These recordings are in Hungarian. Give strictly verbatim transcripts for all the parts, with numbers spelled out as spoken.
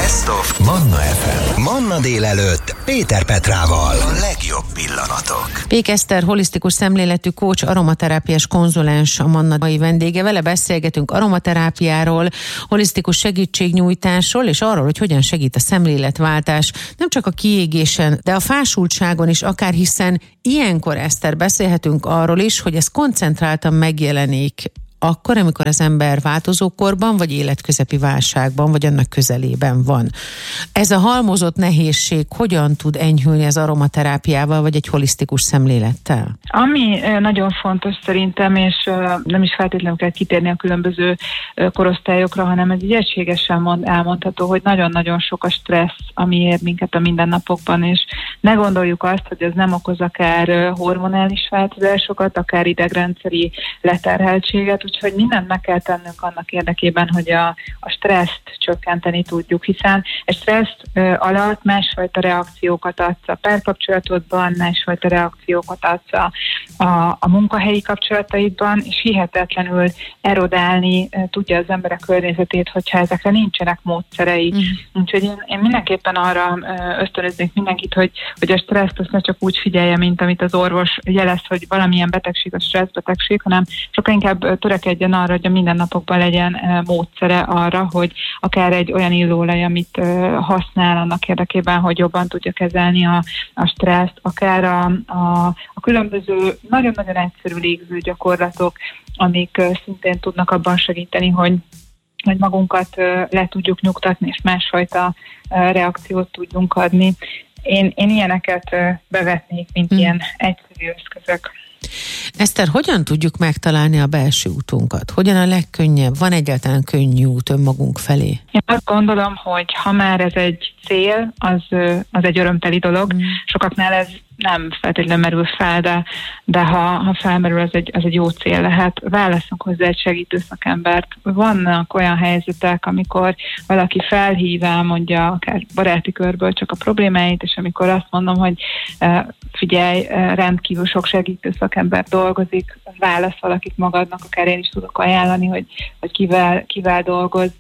Best of Manna ef em. Manna délelőtt Péter Petrával. A legjobb pillanatok. Pék Eszter, holisztikus szemléletű coach, aromaterápiás konzulens a Manna mai vendége. Vele beszélgetünk aromaterápiáról, holisztikus segítségnyújtásról, és arról, hogy hogyan segít a szemléletváltás nem csak a kiégésen, de a fásultságon is akár, hiszen ilyenkor, Eszter, beszélhetünk arról is, hogy ez koncentráltan megjelenik akkor, amikor az ember változókorban, vagy életközepi válságban, vagy annak közelében van. Ez a halmozott nehézség hogyan tud enyhülni az aromaterápiával, vagy egy holisztikus szemlélettel? Ami nagyon fontos szerintem, és nem is feltétlenül kell kitérni a különböző korosztályokra, hanem ez így egységesen mond, elmondható, hogy nagyon-nagyon sok a stressz, ami ér minket a mindennapokban, és ne gondoljuk azt, hogy ez nem okoz akár hormonális változásokat, akár idegrendszeri leterheltséget, úgyhogy mindent meg kell tennünk annak érdekében, hogy a, a stresszt csökkenteni tudjuk, hiszen egy stressz ö, alatt másfajta reakciókat adsz a párkapcsolatodban, másfajta reakciókat adsz a, a, a munkahelyi kapcsolataidban, és hihetetlenül erodálni ö, tudja az emberek környezetét, hogyha ezekre nincsenek módszerei. Mm. Úgyhogy én, én mindenképpen arra ö, ösztönöznék mindenkit, hogy, hogy a stresszt azt ne csak úgy figyelje, mint amit az orvos jelez, hogy valamilyen betegség a stresszbetegség, hanem sokkal inkább törekedjen arra, hogy a mindennapokban legyen uh, módszere arra, hogy akár egy olyan illóolaj, amit uh, használ annak érdekében, hogy jobban tudja kezelni a, a stresszt, akár a, a, a különböző nagyon-nagyon egyszerű légző gyakorlatok, amik uh, szintén tudnak abban segíteni, hogy hogy magunkat uh, le tudjuk nyugtatni, és másfajta uh, reakciót tudjunk adni. Én, én ilyeneket uh, bevetnék, mint hmm. ilyen egyszerű eszközök. Eszter, hogyan tudjuk megtalálni a belső útunkat? Hogyan a legkönnyebb? Van egyáltalán könnyű út önmagunk felé? Én azt gondolom, hogy ha már ez egy cél, az, az egy örömteli dolog. Mm. Sokaknál ez nem feltétlenül merül fel, de, de ha, ha felmerül, az egy, az egy jó cél lehet. Válasszunk hozzá egy segítő szakembert. Vannak olyan helyzetek, amikor valaki felhív, elmondja akár baráti körből csak a problémáit, és amikor azt mondom, hogy figyelj, rendkívül sok segítő szakember dolgozik, válaszol, akik magadnak, akár én is tudok ajánlani, hogy, hogy kivel, kivel dolgoz,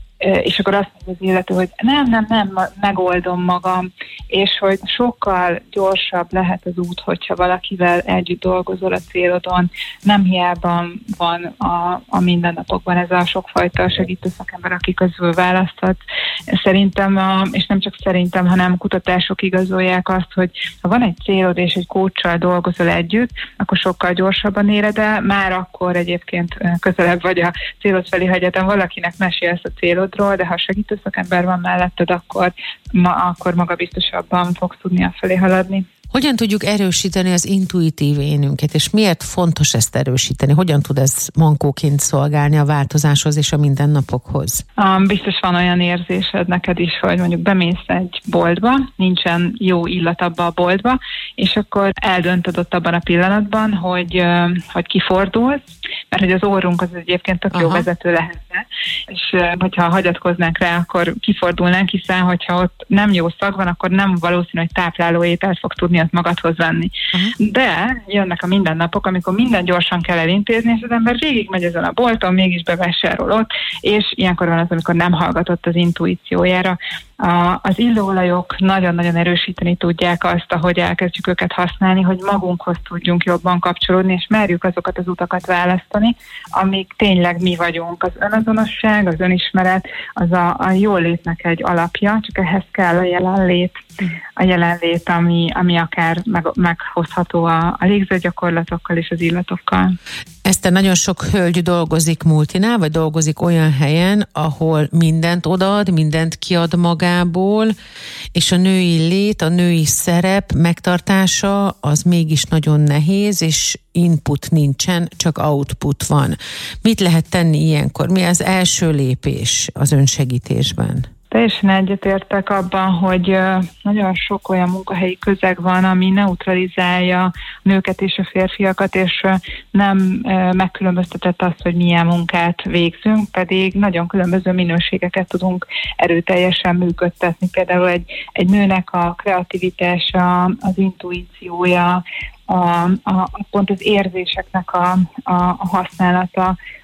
és akkor azt mondja az illető, hogy nem, nem, nem, megoldom magam, és hogy sokkal gyorsabb lehet az út, hogyha valakivel együtt dolgozol a célodon. Nem hiába van a, a mindennapokban ez a sokfajta segítő szakember, aki közül választhat. Szerintem, és nem csak szerintem, hanem kutatások igazolják azt, hogy ha van egy célod és egy coachsal dolgozol együtt, akkor sokkal gyorsabban éred el, már akkor egyébként közelebb vagy a célod felé, ha egyetem valakinek mesélsz a célod, de ha segítő szakember van melletted, akkor, ma, akkor magabiztosabban fogsz tudni afelé haladni. Hogyan tudjuk erősíteni az intuitív énünket, és miért fontos ezt erősíteni? Hogyan tud ez mankóként szolgálni a változáshoz és a mindennapokhoz? Um, biztos van olyan érzésed neked is, hogy mondjuk bemész egy boltba, nincsen jó illat abba a boltba, és akkor eldöntöd ott abban a pillanatban, hogy, uh, hogy kifordulsz, mert hogy az orrunk az egyébként tök jó vezető lehetne, és uh, hogyha hagyatkoznánk rá, akkor kifordulnánk, hiszen hogyha ott nem jó szag van, akkor nem valószínű, hogy tápláló ételt fog tudni ott magadhoz venni. Uh-huh. De jönnek a mindennapok, amikor minden gyorsan kell elintézni, és az ember végigmegy ezen a bolton, mégis bevásárol ott, és ilyenkor van az, amikor nem hallgatott az intuíciójára. A, az illóolajok nagyon-nagyon erősíteni tudják azt, ahogy elkezdjük őket használni, hogy magunkhoz tudjunk jobban kapcsolódni, és merjük azokat az utakat választani, amik tényleg mi vagyunk. Az önazonosság, az önismeret, az a, a jól létnek egy alapja, csak ehhez kell a jelenlét, a jelenlét, ami, ami akár meg, meghozható a, a légzőgyakorlatokkal és az illatokkal. Eszter, nagyon sok hölgy dolgozik multinál, vagy dolgozik olyan helyen, ahol mindent odaad, mindent kiad magából, és a női lét, a női szerep megtartása az mégis nagyon nehéz, és input nincsen, csak output van. Mit lehet tenni ilyenkor? Mi az első lépés az önsegítésben? Teljesen egyetértek abban, hogy nagyon sok olyan munkahelyi közeg van, ami neutralizálja a nőket és a férfiakat, és nem megkülönböztetett azt, hogy milyen munkát végzünk, pedig nagyon különböző minőségeket tudunk erőteljesen működtetni. Például egy, egy nőnek a kreativitása, az intuíciója, a, a, pont az érzéseknek a, a, a használata,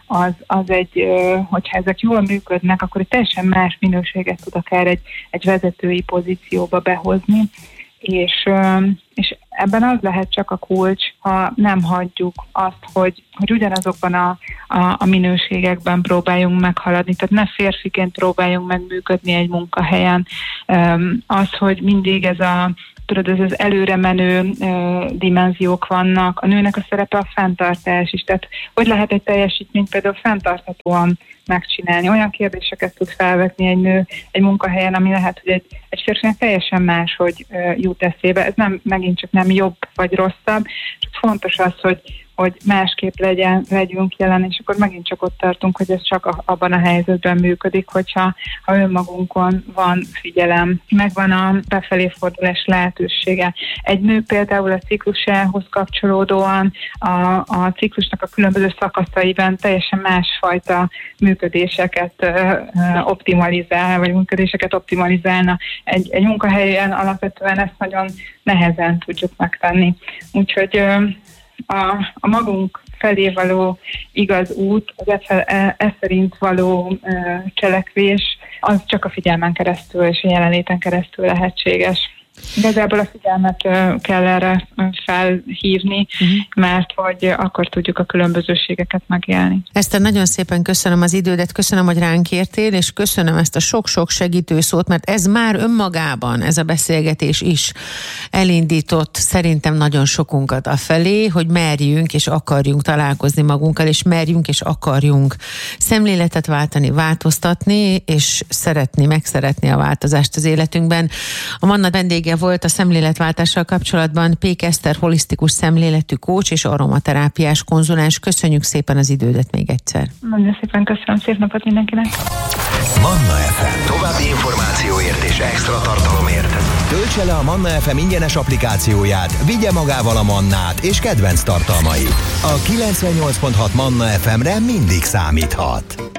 az, az egy, hogyha ezek jól működnek, akkor egy teljesen más minőséget tud akár egy, egy vezetői pozícióba behozni, és, és ebben az lehet csak a kulcs, ha nem hagyjuk azt, hogy, hogy ugyanazokban a, a, a minőségekben próbáljunk meghaladni, tehát ne férfiként próbáljunk megműködni egy munkahelyen. Az, hogy mindig ez a tudod, ez az előre menő ö, dimenziók vannak. A nőnek a szerepe a fenntartás is. Tehát hogy lehet egy teljesítményt például fenntarthatóan megcsinálni? Olyan kérdéseket tud felvetni egy nő egy munkahelyen, ami lehet, hogy egy, egy férfinek teljesen más, hogy ö, jut eszébe. Ez nem, megint csak nem jobb vagy rosszabb. Csak fontos az, hogy hogy másképp legyen, legyünk jelen, és akkor megint csak ott tartunk, hogy ez csak a, abban a helyzetben működik, hogyha ha önmagunkon van figyelem, megvan a befelé fordulás lehetősége. Egy nő például a ciklusához kapcsolódóan a, a ciklusnak a különböző szakaszaiban teljesen másfajta működéseket ö, ö, optimalizál, vagy működéseket optimalizálna. Egy, egy munkahelyen alapvetően ezt nagyon nehezen tudjuk megtenni. Úgyhogy ö, A, a magunk felé való igaz út, az e, e, e szerint való e, cselekvés, az csak a figyelmen keresztül és a jelenléten keresztül lehetséges. Igazából a figyelmet e, kell erre felhívni, uh-huh. mert hogy akkor tudjuk a különbözőségeket megélni. Eszter, nagyon szépen köszönöm az idődet, köszönöm, hogy ránk értél, és köszönöm ezt a sok-sok segítő szót, mert ez már önmagában, ez a beszélgetés is elindított szerintem nagyon sokunkat afelé, hogy merjünk és akarjunk találkozni magunkkal, és merjünk és akarjunk szemléletet váltani, változtatni, és szeretni, megszeretni a változást az életünkben. A Manna vendége volt a szemléletváltással kapcsolatban Pék Eszter, holisztikus szemléletű kócs és aromaterápiás konzulens. Köszönjük szépen az idődet még egyszer. Nagyon szépen köszönöm, szép napot mindenkinek. Manna ef em. További információért és extra tartalomért töltse le a Manna ef em ingyenes applikációját, vigye magával a Mannát és kedvenc tartalmait. A kilencvennyolc pont hat Manna ef emre mindig számíthat.